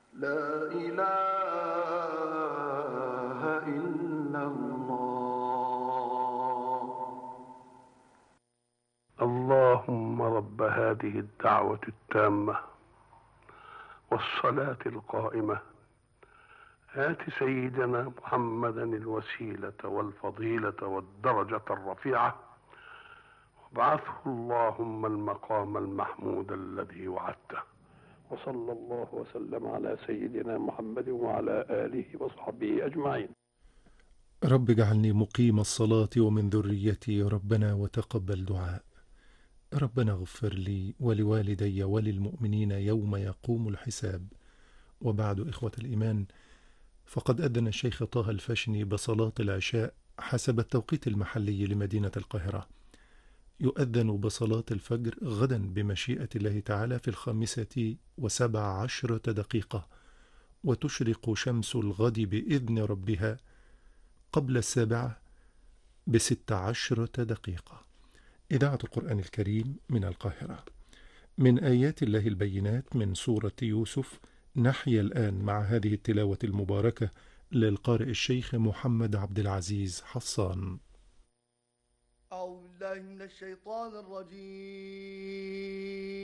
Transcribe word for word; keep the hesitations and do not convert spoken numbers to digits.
لا إله إلا الله. اللهم رب هذه الدعوة التامة والصلاة القائمة، آت سيدنا محمدا الوسيلة والفضيلة والدرجة الرفيعة، وابعثه اللهم المقام المحمود الذي وعدته. وصلى الله وسلم على سيدنا محمد وعلى آله وصحبه أجمعين. رب اجعلني مقيم الصلاة ومن ذريتي ربنا وتقبل دعاء. ربنا اغفر لي ولوالدي وللمؤمنين يوم يقوم الحساب. وبعد، إخوة الإيمان، فقد أذن الشيخ طه الفشني بصلاة العشاء حسب التوقيت المحلي لمدينة القاهرة. يؤذن بصلاة الفجر غدا بمشيئة الله تعالى في الخامسة وسبع عشرة دقيقة، وتشرق شمس الغد بإذن ربها قبل السابعة بست عشرة دقيقة. إذاعة القرآن الكريم من القاهرة. من آيات الله البينات من سورة يوسف، نحيا الآن مع هذه التلاوة المباركة للقارئ الشيخ محمد عبد العزيز حصان. أعوذ بالله من الشيطان الرجيم.